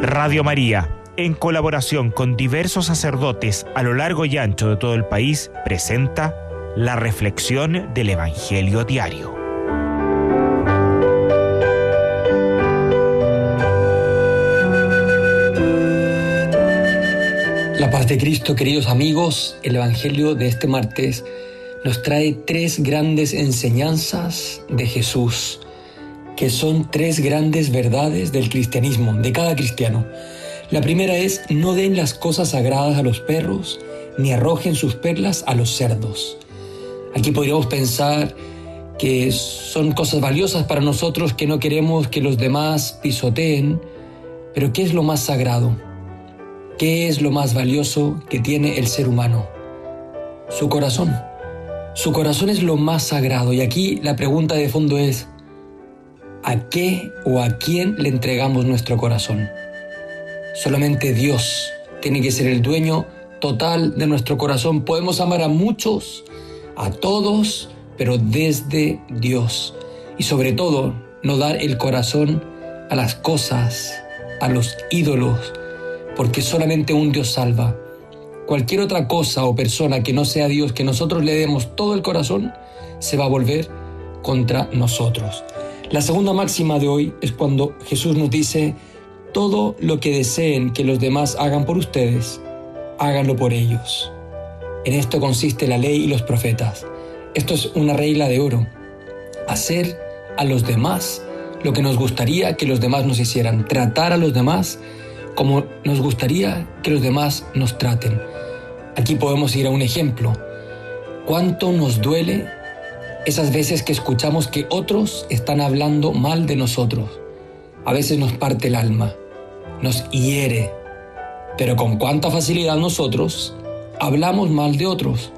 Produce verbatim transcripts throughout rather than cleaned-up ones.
Radio María, en colaboración con diversos sacerdotes a lo largo y ancho de todo el país, presenta la reflexión del Evangelio diario. La paz de Cristo, queridos amigos. El Evangelio de este martes nos trae tres grandes enseñanzas de Jesús, que son tres grandes verdades del cristianismo, de cada cristiano. La primera es: no den las cosas sagradas a los perros, ni arrojen sus perlas a los cerdos. Aquí podríamos pensar que son cosas valiosas para nosotros que no queremos que los demás pisoteen, pero ¿qué es lo más sagrado? ¿Qué es lo más valioso que tiene el ser humano? Su corazón. Su corazón es lo más sagrado, y aquí la pregunta de fondo es: ¿a qué o a quién le entregamos nuestro corazón? Solamente Dios tiene que ser el dueño total de nuestro corazón. Podemos amar a muchos, a todos, pero desde Dios. Y sobre todo, no dar el corazón a las cosas, a los ídolos, porque solamente un Dios salva. Cualquier otra cosa o persona que no sea Dios, que nosotros le demos todo el corazón, se va a volver contra nosotros. La segunda máxima de hoy es cuando Jesús nos dice: todo lo que deseen que los demás hagan por ustedes, háganlo por ellos. En esto consiste la ley y los profetas. Esto es una regla de oro: hacer a los demás lo que nos gustaría que los demás nos hicieran, tratar a los demás como nos gustaría que los demás nos traten. Aquí podemos ir a un ejemplo. ¿Cuánto nos duele esas veces que escuchamos que otros están hablando mal de nosotros? A veces nos parte el alma, nos hiere, pero con cuánta facilidad nosotros hablamos mal de otros.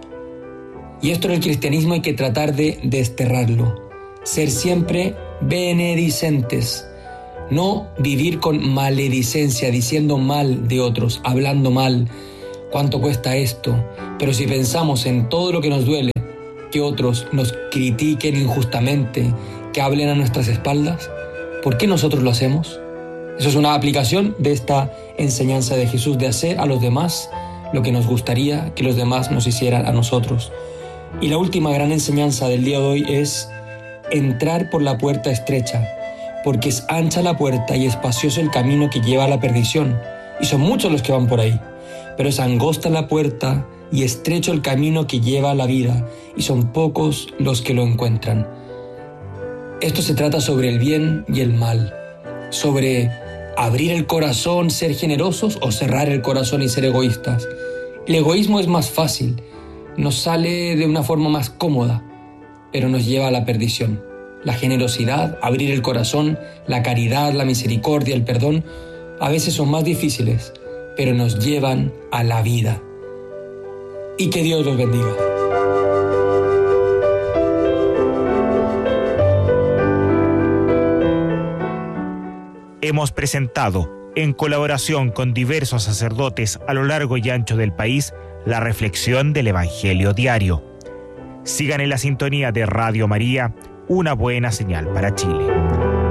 Y esto en el cristianismo hay que tratar de desterrarlo, ser siempre benedicentes, no vivir con maledicencia, diciendo mal de otros, hablando mal. ¿Cuánto cuesta esto? Pero si pensamos en todo lo que nos duele, que otros nos critiquen injustamente, que hablen a nuestras espaldas, ¿por qué nosotros lo hacemos? Eso es una aplicación de esta enseñanza de Jesús, de hacer a los demás lo que nos gustaría que los demás nos hicieran a nosotros. Y la última gran enseñanza del día de hoy es entrar por la puerta estrecha, porque es ancha la puerta y espacioso el camino que lleva a la perdición, y son muchos los que van por ahí, pero es angosta la puerta y estrecho el camino que lleva a la vida, y son pocos los que lo encuentran. Esto se trata sobre el bien y el mal, sobre abrir el corazón, ser generosos, o cerrar el corazón y ser egoístas. El egoísmo es más fácil, nos sale de una forma más cómoda, pero nos lleva a la perdición. La generosidad, abrir el corazón, la caridad, la misericordia, el perdón, a veces son más difíciles, pero nos llevan a la vida. Y que Dios los bendiga. Hemos presentado, en colaboración con diversos sacerdotes a lo largo y ancho del país, la reflexión del Evangelio diario. Sigan en la sintonía de Radio María, una buena señal para Chile.